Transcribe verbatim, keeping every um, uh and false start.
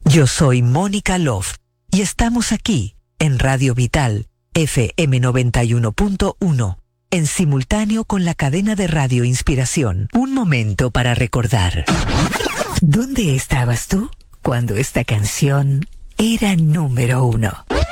Yo soy Mónica Love y estamos aquí en Radio Vital F M noventa y uno punto uno, en simultáneo con la cadena de Radio Inspiración. Un momento para recordar. ¿Dónde estabas tú cuando esta canción era número uno?